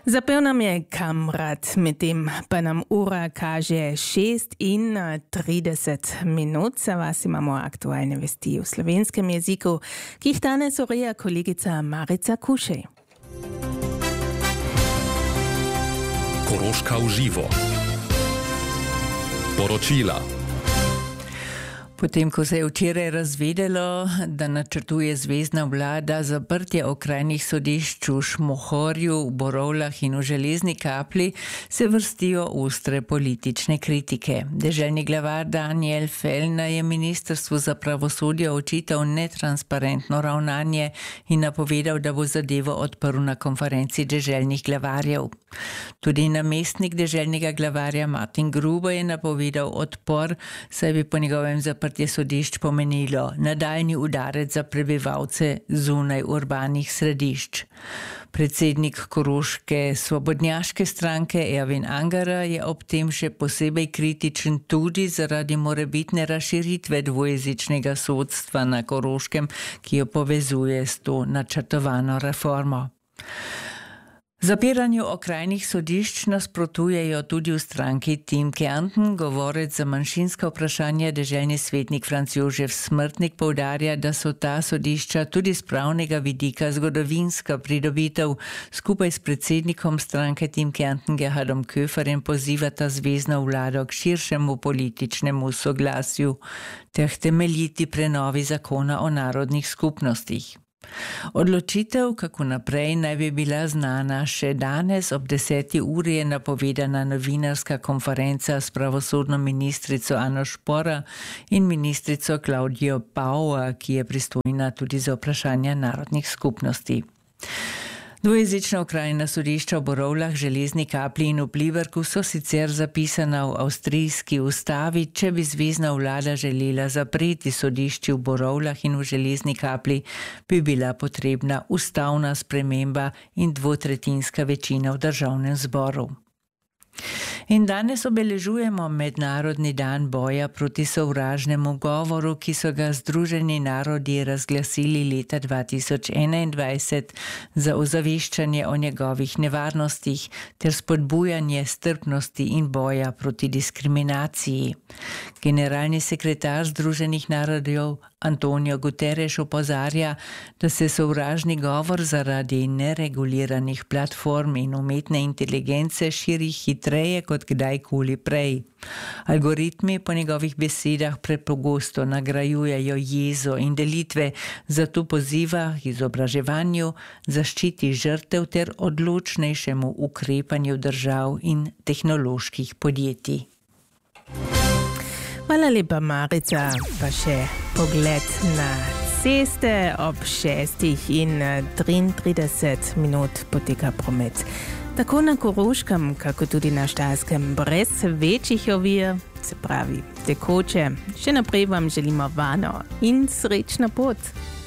Zapevnam je kamrat, medtem pa nam ura kaže 6:30 minut. Za vas imamo aktualne vesti v slovenskem jeziku, ki jih danes ureja kolegica Marica Kušej. Koroška v živo. Poročila. Potem, ko se je včeraj razvedelo, da načrtuje zvezna vlada zaprtje okrajnih sodišč v Šmohorju, v Borovlah in v Železni Kapli, se vrstijo ostre politične kritike. Deželni glavar Daniel Fellner je ministrstvu za pravosodje očital netransparentno ravnanje in napovedal, da bo zadevo odprl na konferenci deželnih glavarjev. Tudi namestnik deželnega glavarja Martin Gruber je napovedal odpor, saj bi po njegovem zaprtje sodišč pomenilo nadaljnji udarec za prebivalce zunaj urbanih središč. Predsednik koroške svobodnjaške stranke Erwin Angara je ob tem še posebej kritičen tudi zaradi morebitne razširitve dvojezičnega sodstva na Koroškem, ki jo povezuje s to načrtovano reformo. Zapiranju okrajnih sodišč nasprotujejo tudi v stranki Team Kärnten. Govorec za manjšinska vprašanja deželni svetnik Franc Jožef Smrtnik poudarja, da so ta sodišča tudi z pravnega vidika zgodovinska pridobitev. Skupaj s predsednikom stranke Team Kärnten Gerhardom Köferjem pozivata zvezno vlado k širšemu političnemu soglasju ter temeljiti prenovi zakona o narodnih skupnostih. Odločitev, kako naprej, naj bi bila znana še danes. Ob 10. uri je napovedana novinarska konferenca s pravosodno ministrico Ano Špora in ministrico Klaudijo Bauer, ki je pristojna tudi za vprašanja narodnih skupnosti. Dvojezična okrajna sodišča v Borovlah, Železni Kapli in v Pliberku so sicer zapisana v avstrijski ustavi. Če bi zvezna vlada želela zapreti sodišči v Borovlah in v Železni Kapli, bi bila potrebna ustavna sprememba in dvotretjinska večina v državnem zboru. In danes obeležujemo Mednarodni dan boja proti sovražnemu govoru, ki so ga Združeni narodi razglasili leta 2021 za ozaveščanje o njegovih nevarnostih ter spodbujanje strpnosti in boja proti diskriminaciji. Generalni sekretar Združenih narodov Antonio Guterres opozarja, da se sovražni govor zaradi nereguliranih platform in umetne inteligence širi hitreje kot kdajkoli prej. Algoritmi po njegovih besedah prepogosto nagrajujejo jezo in delitve, zato poziva k izobraževanju, zaščiti žrtev ter odločnejšemu ukrepanju držav in tehnoloških podjetij. Hvala lepa, Marica. Pa še pogled na ceste. Ob 6:33 minut poteka promet. Tako na Koroškem, kako tudi na Štajerskem, brez večjih ovir, se pravi tekoče. Še naprej vam želimo varno in srečno pot.